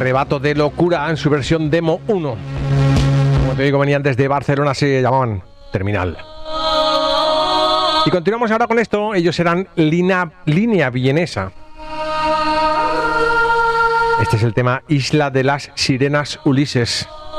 Arrebato de Locura en su versión Demo 1. Como te digo, venían desde Barcelona, se llamaban Terminal. Y continuamos ahora con esto. Ellos serán Línea Vienesa. Este es el tema Isla de las Sirenas Ulises.